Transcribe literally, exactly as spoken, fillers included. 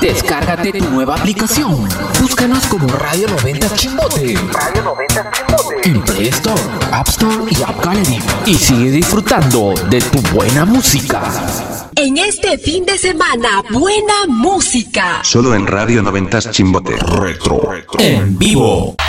Descárgate tu nueva aplicación. Búscanos como Radio noventa Chimbote. Radio noventa Chimbote. En Play Store, App Store y App Gallery. Y sigue disfrutando de tu buena música. En este fin de semana, buena música. Solo en Radio noventa Chimbote. Retro. En vivo.